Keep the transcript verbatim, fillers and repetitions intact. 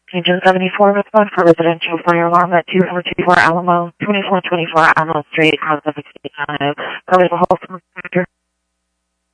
Agent seventy-four, respond for residential fire alarm at two four two four Alamo, twenty-four twenty-four Alamo Street, house of sixty-five. Go to the whole factor.